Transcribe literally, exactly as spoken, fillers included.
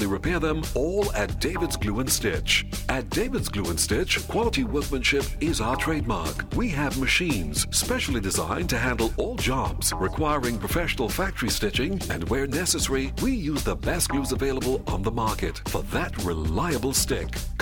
repair them, all at David's Glue and Stitch. At David's Glue and Stitch, quality workmanship is our trademark. We have machines specially designed to handle all jobs requiring professional factory stitching, and where necessary, we use the best glues available on the market for that reliable stick.